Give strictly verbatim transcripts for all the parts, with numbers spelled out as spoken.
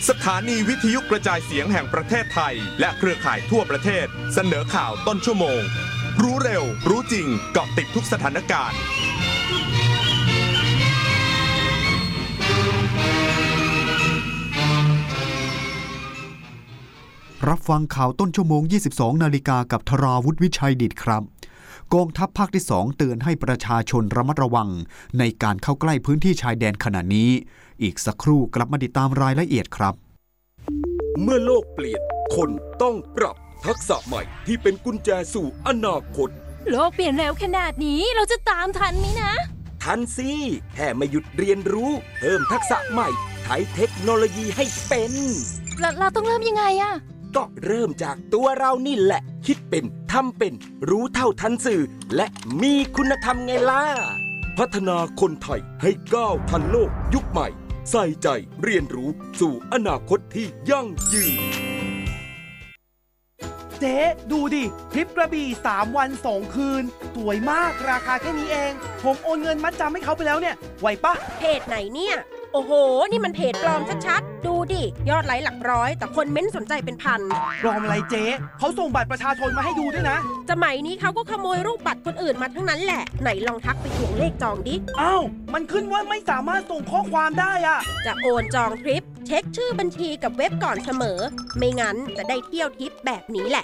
สถานีวิทยุกระจายเสียงแห่งประเทศไทยและเครือข่ายทั่วประเทศเสนอข่าวต้นชั่วโมงรู้เร็วรู้จริงเกาะติดทุกสถานการณ์รับฟังข่าวต้นชั่วโมง ยี่สิบสอง นาฬิกากับธราวุฒิวิชัยดิษฐ์ครับกองทัพภาคที่สองเตือนให้ประชาชนระมัดระวังในการเข้าใกล้พื้นที่ชายแดนขณะนี้อีกสักครู่กลับมาติดตามรายละเอียดครับเมื่อโลกเปลี่ยนคนต้องปรับทักษะใหม่ที่เป็นกุญแจสู่อนาคตโลกเปลี่ยนเร็วขนาดนี้เราจะตามทันไหมนะทันสิแค่ไม่หยุดเรียนรู้เพิ่มทักษะใหม่ใช้เทคโนโลยีให้เป็นเราเราต้องเริ่มยังไงอะก็เริ่มจากตัวเรานี่แหละคิดเป็นทำเป็นรู้เท่าทันสื่อและมีคุณธรรมไงล่ะพัฒนาคนไทยให้ก้าวทันโลกยุคใหม่ใส่ใจเรียนรู้สู่อนาคตที่ยั่งยืนเจ๊ดูดิทริปกระบี่สามวันสองคืนสวยมากราคาแค่นี้เองผมโอนเงินมัดจำให้เขาไปแล้วเนี่ยไหวปะเพจไหนเนี่ยโอ้โหนี่มันเพจปลอมชัดๆดูดิยอดไลค์หลักร้อยแต่คนเม้นสนใจเป็นพันปลอมอะไรเจ๊เขาส่งบัตรประชาชนมาให้ดูด้วยนะสมัยนี้เขาก็ขโมยรูปบัตรคนอื่นมาทั้งนั้นแหละไหนลองทักไปทวงเลขจองดิอ้าวมันขึ้นว่าไม่สามารถส่งข้อความได้อะจะโอนจองทริปเช็คชื่อบัญชีกับเว็บก่อนเสมอไม่งั้นจะได้เที่ยวทริปแบบนี้แหละ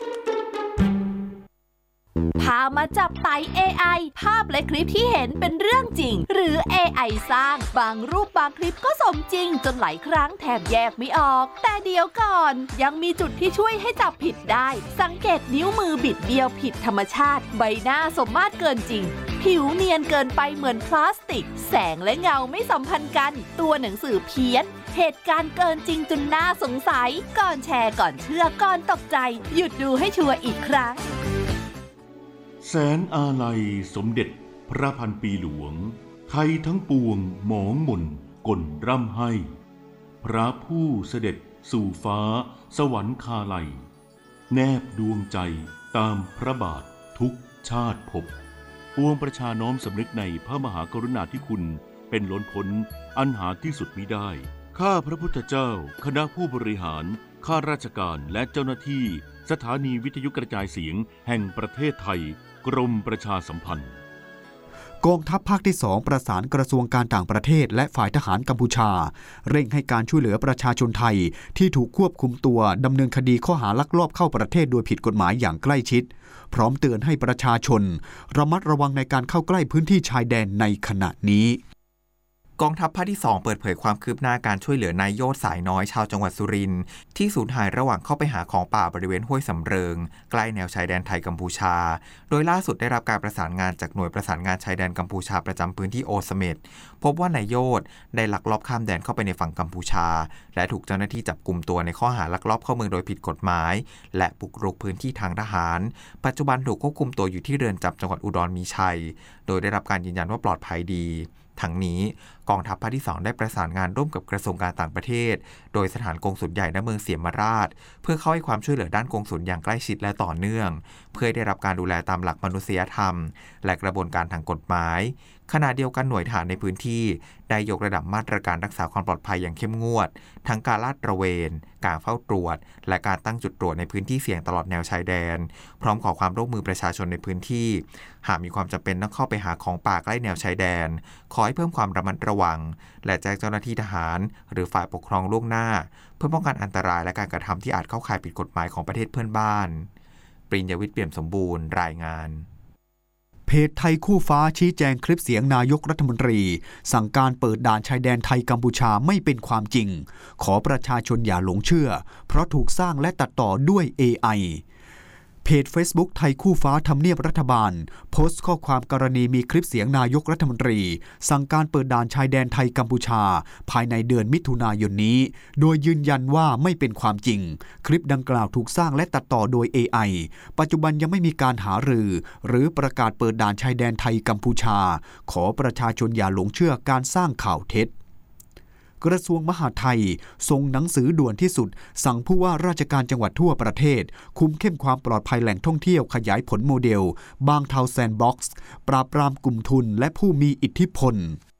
พามาจับไต่ เอ ไอ ภาพและคลิปที่เห็นเป็นเรื่องจริงหรือ เอ ไอ สร้างบางรูปบางคลิปก็สมจริงจนหลายครั้งแทบแยกไม่ออกแต่เดี๋ยวก่อนยังมีจุดที่ช่วยให้จับผิดได้สังเกตนิ้วมือบิดเบี้ยวผิดธรรมชาติใบหน้าสมมาตรเกินจริงผิวเนียนเกินไปเหมือนพลาสติกแสงและเงาไม่สัมพันธ์กันตัวหนังสือเพี้ยนเหตุการณ์เกินจริงจนน่าสงสัยก่อนแชร์ก่อนเชื่อก่อนตกใจหยุดดูให้ชัวร์อีกครั้งแสนอาลัยสมเด็จพระพันปีหลวงไทยทั้งปวงหมองหม่นก่นร่ำให้พระผู้เสด็จสู่ฟ้าสวรรคาลัยแนบดวงใจตามพระบาททุกชาติภพปวงประชาน้อมสำนึกในพระมหากรุณาธิคุณเป็นล้นพ้นอันหาที่สุดมิได้ข้าพระพุทธเจ้าคณะผู้บริหารข้าราชการและเจ้าหน้าที่สถานีวิทยุกระจายเสียงแห่งประเทศไทยกรมประชาสัมพันธ์กองทัพภาคที่สองประสานกระทรวงการต่างประเทศและฝ่ายทหารกัมพูชาเร่งให้การช่วยเหลือประชาชนไทยที่ถูกควบคุมตัวดำเนินคดีข้อหาลักลอบเข้าประเทศโดยผิดกฎหมายอย่างใกล้ชิดพร้อมเตือนให้ประชาชนระมัดระวังในการเข้าใกล้พื้นที่ชายแดนในขณะนี้กองทัพภาคที่สองเปิดเผยความคืบหน้าการช่วยเหลือนายโยศสายน้อยชาวจังหวัดสุรินทร์ที่สูญหายระหว่างเข้าไปหาของป่าบริเวณห้วยสำเริงใกล้แนวชายแดนไทยกัมพูชาโดยล่าสุดได้รับการประสานงานจากหน่วยประสานงานชายแดนกัมพูชาประจำพื้นที่โอเสเม็ดพบว่านายโยศได้ลักลอบข้ามแดนเข้าไปในฝั่งกัมพูชาและถูกเจ้าหน้าที่จับกุมตัวในข้อหาลักลอบเข้าเมืองโดยผิดกฎหมายและบุกรุกพื้นที่ทางทหารปัจจุบันถูกควบคุมตัวอยู่ที่เรือนจำจังหวัดอุดรมีชัยโดยได้รับการยืนยันว่าปลอดภัยดีทั้งนี้กองทัพภาคที่สองได้ประสานงานร่วมกับกระทรวงการต่างประเทศโดยสถานกงสุลใหญ่ณเมืองเสียมราชเพื่อเข้าให้ความช่วยเหลือด้านกงสุลอย่างใกล้ชิดและต่อเนื่องเพื่อได้รับการดูแลตามหลักมนุษยธรรมและกระบวนการทางกฎหมายขณะเดียวกันหน่วยทหารในพื้นที่ได้ยกระดับมาตรการรักษาความปลอดภัยอย่างเข้มงวดทั้งการลาดตระเวนการเฝ้าตรวจและการตั้งจุดตรวจในพื้นที่เสี่ยงตลอดแนวชายแดนพร้อมขอความร่วมมือประชาชนในพื้นที่หากมีความจำเป็นต้องเข้าไปหาของป่าใกล้แนวชายแดนขอให้เพิ่มความระมัดระวังและแจ้งเจ้าหน้าที่ทหารหรือฝ่ายปกครองล่วงหน้าเพื่อป้องกันอันตรายและการกระทำที่อาจเข้าข่ายผิดกฎหมายของประเทศเพื่อนบ้านปริญญาวิทย์เปี่ยมสมบูรณ์รายงานเพจไทยคู่ฟ้าชี้แจงคลิปเสียงนายกรัฐมนตรีสั่งการเปิดด่านชายแดนไทยกัมพูชาไม่เป็นความจริงขอประชาชนอย่าหลงเชื่อเพราะถูกสร้างและตัดต่อด้วย เอ ไอ เพจ Facebook ไทยคู่ฟ้าทำเนียบรัฐบาลโพสต์ข้อความกรณีมีคลิปเสียงนายกรัฐมนตรีสั่งการเปิดด่านชายแดนไทยกัมพูชาภายในเดือนมิถุนายนนี้โดยยืนยันว่าไม่เป็นความจริงคลิปดังกล่าวถูกสร้างและตัดต่อโดย เอ ไอ ปัจจุบันยังไม่มีการหารือหรือประกาศเปิดด่านชายแดนไทยกัมพูชาขอประชาชนอย่าหลงเชื่อการสร้างข่าวเท็จกระทรวงมหาดไทยส่งหนังสือด่วนที่สุดสั่งผู้ว่าราชการจังหวัดทั่วประเทศคุมเข้มความปลอดภัยแหล่งท่องเที่ยวขยายผลโมเดลบางเทาแซนด์บ็อกซ์ปราบปรามกลุ่มทุนและผู้มีอิทธิพล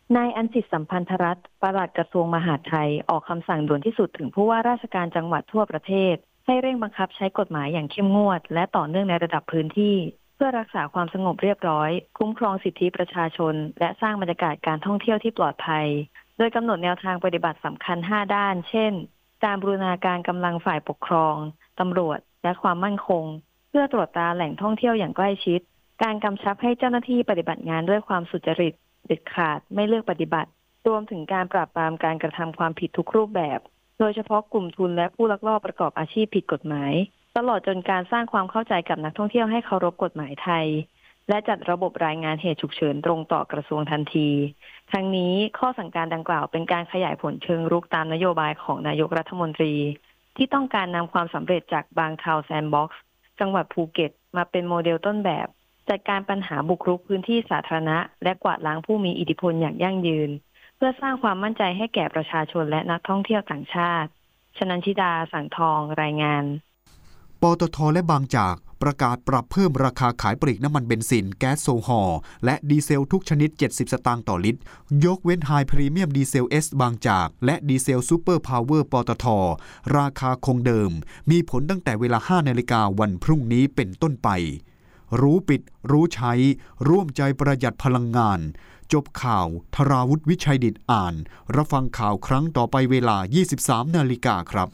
นายอัญสิทธิ์สัมพันธรัตน์ปลัดกระทรวงมหาดไทยออกคำสั่งด่วนที่สุดถึงผู้ว่าราชการจังหวัดทั่วประเทศให้เร่งบังคับใช้กฎหมายอย่างเข้มงวดและต่อเนื่องในระดับพื้นที่เพื่อรักษาความสงบเรียบร้อยคุ้มครองสิทธิประชาชนและสร้างบรรยากาศการท่องเที่ยวที่ปลอดภัยโดยกำหนดแนวทางปฏิบัติสำคัญห้าด้านเช่นการบูรณาการกำลังฝ่ายปกครองตำรวจและความมั่นคงเพื่อตรวจตราแหล่งท่องเที่ยวอย่างใกล้ชิดการกำชับให้เจ้าหน้าที่ปฏิบัติงานด้วยความสุจริตเด็ดขาดไม่เลือกปฏิบัติรวมถึงการปราบปรามการกระทำความผิดทุกรูปแบบโดยเฉพาะกลุ่มทุนและผู้ลักลอบประกอบอาชีพผิดกฎหมายตลอดจนการสร้างความเข้าใจกับนักท่องเที่ยวให้เคารพกฎหมายไทยและจัดระบบรายงานเหตุฉุกเฉินตรงต่อกระทรวงทันทีทั้งนี้ข้อสั่งการดังกล่าวเป็นการขยายผลเชิงรุกตามนโยบายของนายกรัฐมนตรีที่ต้องการนำความสำเร็จจากบางทาวน์แซนด์บ็อกซ์จังหวัดภูเก็ตมาเป็นโมเดลต้นแบบจัดการปัญหาบุกรุกพื้นที่สาธารณะและกวาดล้างผู้มีอิทธิพลอย่างยั่งยืนเพื่อสร้างความมั่นใจให้แก่ประชาชนและนักท่องเที่ยวต่างชาติชนันชิดาสังทองรายงานปตท.และบางจากประกาศปรับเพิ่มราคาขายปลีกน้ำมันเบนซินแก๊สโซฮอล์และดีเซลทุกชนิดเจ็ดสิบสตางค์ต่อลิตรยกเว้นไฮพรีเมียมดีเซล S บางจากและดีเซลซูเปอร์พาวเวอร์ปตท.ราคาคงเดิมมีผลตั้งแต่เวลา ห้านาฬิกาวันพรุ่งนี้เป็นต้นไปรู้ปิดรู้ใช้ร่วมใจประหยัดพลังงานจบข่าวธราวุฒิวิชัยดิษฐ์อ่านรับฟังข่าวครั้งต่อไปเวลา ยี่สิบสามนาฬิกาครับ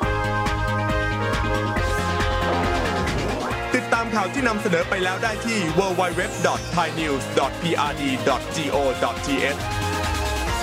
ติดตามข่าวที่นำเสนอไปแล้วได้ที่ ดับเบิลยู ดับเบิลยู ดับเบิลยู ดอท ไทยนิวส์ ดอท พี อาร์ ดี ดอท จี โอ ดอท ที เอช